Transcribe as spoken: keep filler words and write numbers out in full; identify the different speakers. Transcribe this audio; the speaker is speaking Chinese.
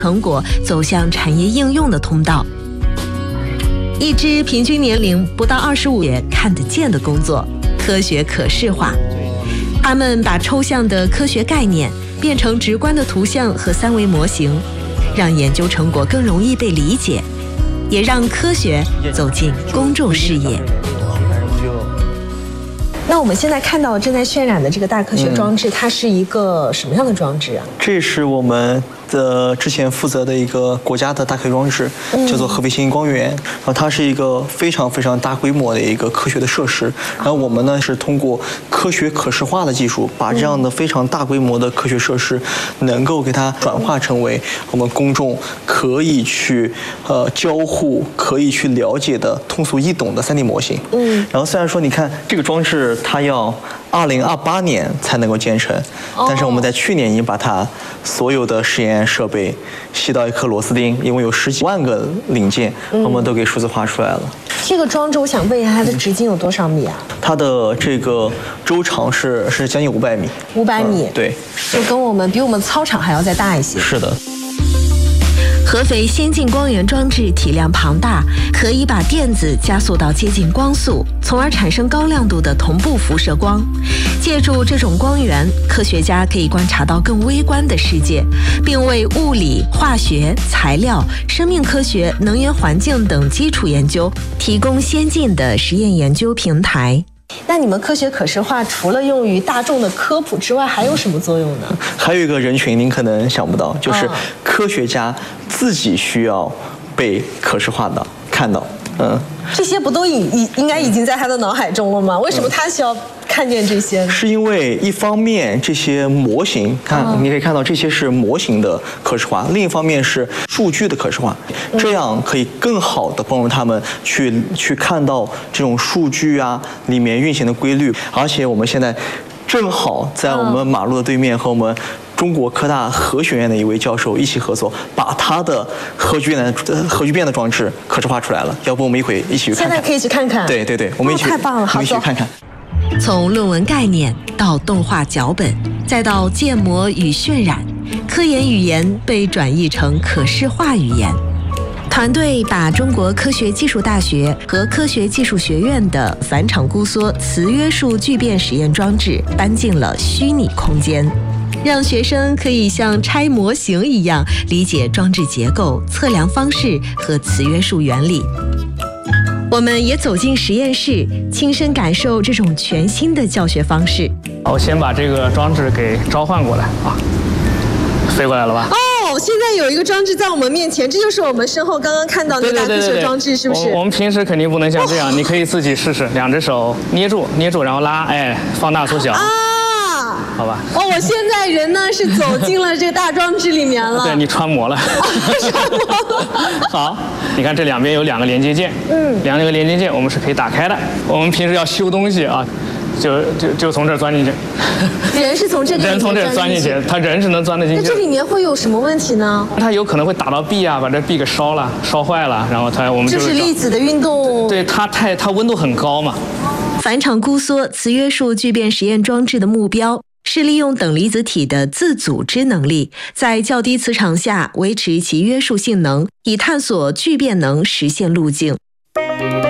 Speaker 1: 成果走向产业应用的通道。一支平均年龄不到二十五也看得见的工作，科学可视化。他们把抽象的科学概念变成直观的图像和三维模型，让研究成果更容易被理解，也让科学走进公众视野。那我们现在看到正在渲染的这个大科学装置，嗯、它是一个什么样的装置啊？
Speaker 2: 这是我们的之前负责的一个国家的大科学装置，叫做合肥新光源。然后它是一个非常非常大规模的一个科学的设施。然后我们呢是通过科学可视化的技术，把这样的非常大规模的科学设施，能够给它转化成为我们公众可以去呃交互、可以去了解的通俗易懂的 三 D 模型。嗯。然后虽然说你看这个装置，它要二零二八年才能够建成，但是我们在去年已经把它所有的实验设备细到一颗螺丝钉，因为有十几万个零件，我们都给数字化出来了。
Speaker 1: 这个装置，我想问一下，它的直径有多少米啊？
Speaker 2: 它的这个周长是是将近五百米。
Speaker 1: 五百米、
Speaker 2: 嗯，对，
Speaker 1: 就跟我们比我们操场还要再大一些。
Speaker 2: 是的。
Speaker 1: 合肥先进光源装置体量庞大，可以把电子加速到接近光速，从而产生高亮度的同步辐射光。借助这种光源，科学家可以观察到更微观的世界，并为物理、化学、材料、生命科学、能源环境等基础研究提供先进的实验研究平台。那你们科学可视化除了用于大众的科普之外，还有什么作用呢？
Speaker 2: 还有一个人群您可能想不到，就是科学家自己需要被可视化的看到。嗯，
Speaker 1: 这些不都已已应该已经在他的脑海中了吗？为什么他需要看见这些呢？
Speaker 2: 是因为一方面这些模型，看、嗯、你可以看到这些是模型的可视化，另一方面是数据的可视化，这样可以更好的帮助他们去去看到这种数据啊里面运行的规律。而且我们现在正好在我们马路的对面和我们中国科大核学院的一位教授一起合作，把他的核聚变的核聚变的装置可视化出来了。要不我们一会一起去看看？
Speaker 1: 现在可以去看看。
Speaker 2: 对对对，我们一起、
Speaker 1: 哦、太棒了，
Speaker 2: 我们一起去看看。
Speaker 1: 从论文概念到动画脚本，再到建模与渲染，科研语言被转译成可视化语言。团队把中国科学技术大学和科学技术学院的反场姑缩磁约束聚变实验装置搬进了虚拟空间，让学生可以像拆模型一样理解装置结构、测量方式和磁约束原理。我们也走进实验室，亲身感受这种全新的教学方式。
Speaker 3: 我先把这个装置给召唤过来啊，飞过来了吧？
Speaker 1: 哦，现在有一个装置在我们面前，这就是我们身后刚刚看到的大科学装置，是不是？
Speaker 3: 我, 我们平时肯定不能像这样，你可以自己试试，两只手捏住，捏住，然后拉，哎，放大缩小。啊好吧。
Speaker 1: 哦，我现在人呢是走进了这个大装置里面了。
Speaker 3: 对，你穿模了。
Speaker 1: 穿模了。好，
Speaker 3: 你看这两边有两个连接键，嗯，两个连接键我们是可以打开的。我们平时要修东西啊，就就就从这儿钻进去。
Speaker 1: 人是从这个
Speaker 3: 人从这儿钻进去，他人是能钻得进去。
Speaker 1: 那这里面会有什么问题呢？
Speaker 3: 它有可能会打到壁啊，把这壁给烧了，烧坏了，然后它我们就
Speaker 1: 就是粒子的运动。
Speaker 3: 对，它太它温度很高嘛。
Speaker 1: 反场姑缩磁约束聚变实验装置的目标是利用等离子体的自组织能力，在较低磁场下维持其约束性能，以探索聚变能实现路径。